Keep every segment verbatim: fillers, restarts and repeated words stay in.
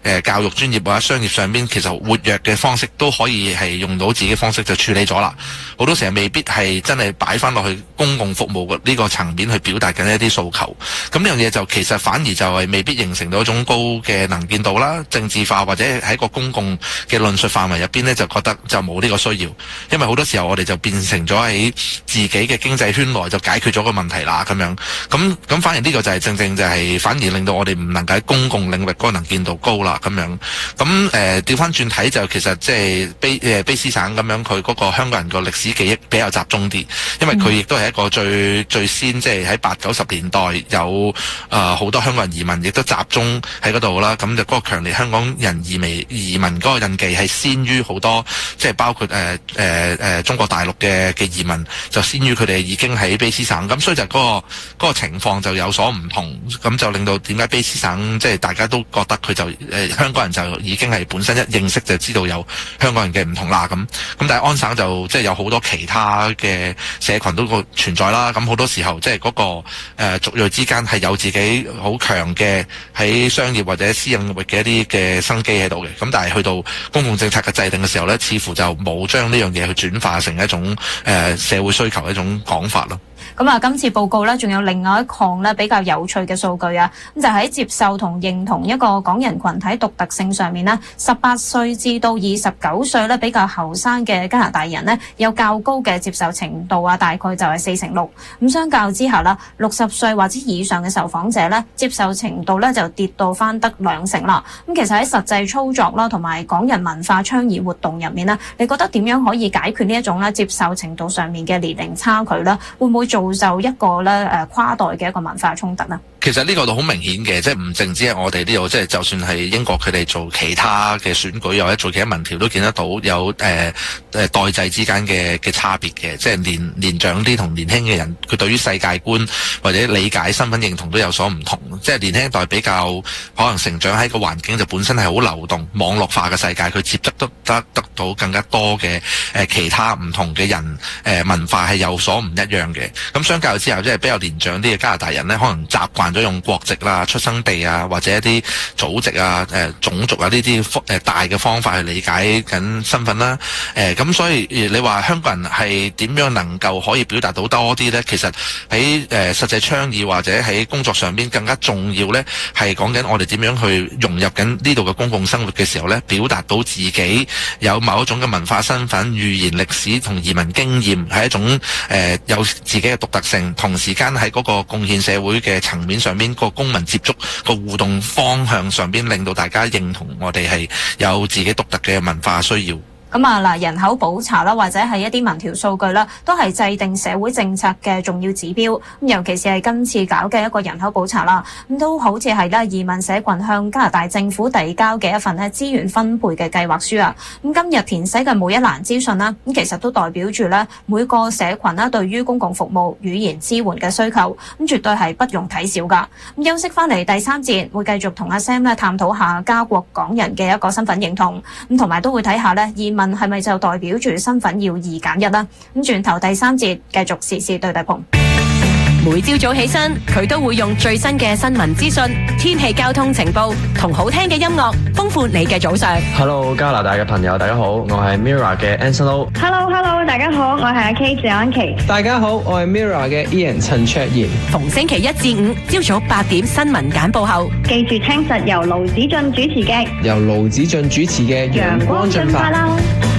誒教育專業或者商業上邊其實活躍嘅方式都可以係用到自己嘅方式就處理咗啦。好多時候未必係真係擺翻落去公共服務嘅呢個層面去表達緊一啲訴求。咁呢樣嘢就其實反而就係未必形成到一種高嘅能見度啦，政治化或者喺個公共嘅論述範圍入邊呢，就覺得就冇呢個需要。因為好多時候我哋就變成咗喺自己嘅經濟圈內就解決咗個問題啦咁樣。咁咁反而呢個就係正正就係反而令到我哋唔能夠喺公共領域嗰個能見度高啦咁樣。咁誒調翻轉睇就其實即係卑誒卑詩省咁樣，佢嗰個香港人個歷史記憶比較集中啲，因為佢亦都係一個最最先即係喺八九十年代有誒好、呃、多香港人移民，亦都集中喺嗰度啦。咁就嗰個強烈香港人移民移民嗰個印記係先於好多，即係包括誒誒誒中國大陸嘅嘅移民，就先於佢哋已經喺卑詩省。咁所以就嗰、嗰個嗰個情況就有所唔同，咁就令到點解卑詩省即係大家都覺得佢就誒、呃、香港人就已經係本身一認識就知道有香港人嘅唔同啦咁。咁但係安省就即係有好多其他嘅社群都個存在啦。咁好多時候即係嗰個誒、呃、族裔之間係有自己好強嘅喺商業或者私人領域嘅一啲嘅生機喺度嘅。咁但係去到公共政策嘅制定嘅時候咧，似乎就冇將呢樣嘢去轉化成一種誒、呃、社會需求嘅一種講法咯。 咁啊，今次報告咧，仲有另外一項咧比較有趣嘅數據啊，咁就喺接受同認同一個港人群體獨特性上面咧，十八歲至到二十九歲咧比較後生嘅加拿大人咧，有較高嘅接受程度啊，大概就係四成六。咁相較之下啦，六十歲或者以上嘅受訪者咧，接受程度咧就跌到翻得兩成啦。咁其實喺實際操作啦，同埋港人文化倡議活動入面咧，你覺得點樣可以解決呢一種咧接受程度上面嘅年齡差距咧？會唔會造就一個咧誒跨代嘅一個文化衝突呢？ 其實呢個都好明顯嘅，即係唔淨止係我哋呢度，即係就算係英國佢哋做其他嘅選舉，又或者做其他民調，都見得到有誒誒、呃、代際之間嘅嘅差別嘅，即係年年長啲同年輕嘅人，佢對於世界觀或者理解身份認同都有所唔同。即係年輕一代比較可能成長喺個環境就本身係好流動、網絡化嘅世界，佢接觸得得得到更加多嘅誒、呃、其他唔同嘅人誒、呃、文化係有所唔一樣嘅。咁相較之後，即係比較年長啲嘅加拿大人呢，可能習慣咗用國籍啦、出生地啊，或者一啲祖籍啊、誒、呃、種族啊呢啲誒大嘅方法去理解緊身份啦。誒、呃、咁所以你話香港人係點樣能夠可以表達到多啲呢？其實喺誒、呃、實際倡議或者喺工作上邊更加重要呢，係講緊我哋點樣去融入緊呢度嘅公共生活嘅時候呢，表達到自己有某一種嘅文化身份、語言、歷史同移民經驗，係一種誒、呃、有自己嘅獨特性，同時間喺嗰個貢獻社會嘅層面上邊，個公民接觸個互動方向上邊，令到大家認同我哋係有自己獨特嘅文化需要。 咁啊嗱，人口普查啦，或者係一啲民調數據啦，都係制定社會政策嘅重要指標。咁尤其是係今次搞嘅一個人口普查啦，咁都好似係咧移民社群向加拿大政府遞交嘅一份咧資源分配嘅計劃書啊。咁今日填寫嘅每一欄資訊啦，咁其實都代表住咧每個社群啦對於公共服務語言支援嘅需求，咁絕對係不容睇小噶。咁休息翻嚟第三節會繼續同阿 Sam 咧探討下加國港人嘅一個身份認同，咁同埋都會睇下咧移民係咪就代表住身份要二揀一啦？咁轉頭第三節繼續時事對對碰。 每朝早起身，佢都會用最新嘅新聞資訊、天氣、交通情報同好聽嘅音樂，豐富你嘅早上。 Hello， 加拿大嘅朋友，大家好，我係 Mirror 嘅 Anson。 Hello，Hello， 大家好，我係阿 K 謝安琪。 大家好，我係 Mirror 嘅 Ian 陳卓賢。 逢星期一至五朝早八點新聞簡報後， 記住聽實由盧子俊主持嘅， 由盧子俊主持嘅陽光進化啦。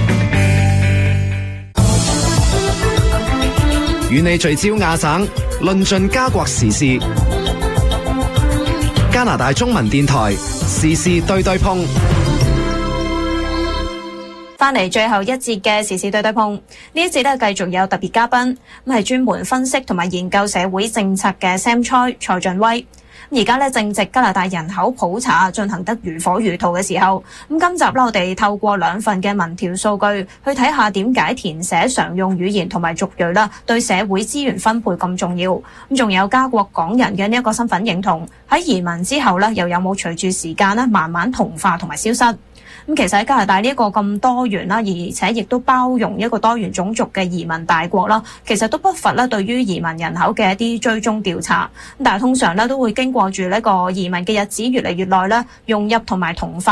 與你聚焦亞省，論盡加國時事。加拿大中文電台時事對對碰。 翻嚟最後一節嘅時事對對碰，呢一節咧繼續有特別嘉賓，咁係專門分析同埋研究社會政策嘅 Sam Choi 蔡俊威。而家咧正值加拿大人口普查進行得如火如荼嘅時候，咁今集咧我哋透過兩份嘅民調數據去睇下點解填寫常用語言同埋族裔啦對社會資源分配咁重要，咁仲有加國港人嘅呢一個身份認同喺移民之後咧又有冇隨住時間咧慢慢同化同埋消失？咁其實喺加拿大呢一個咁多元啦，而且亦都包容一個多元種族嘅移民大國啦，其實都不乏咧對於移民人口嘅一啲追蹤調查。咁但係通常咧都會經過住呢個移民嘅日子越嚟越耐咧，融入同埋同化